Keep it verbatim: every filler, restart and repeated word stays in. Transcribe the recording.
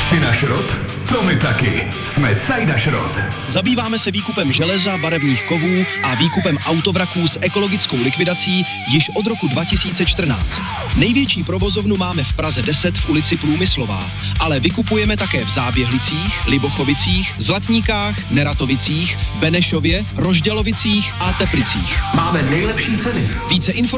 Jsi na šrot? To my taky. Jsme Cajda Šrot. Zabýváme se výkupem železa, barevných kovů a výkupem autovraků s ekologickou likvidací již od roku dva tisíce čtrnáct. Největší provozovnu máme v Praze deset v ulici Průmyslová, ale vykupujeme také v Záběhlicích, Libochovicích, Zlatníkách, Neratovicích, Benešově, Roždělovicích a Teplicích. Máme nejlepší ceny. Více informací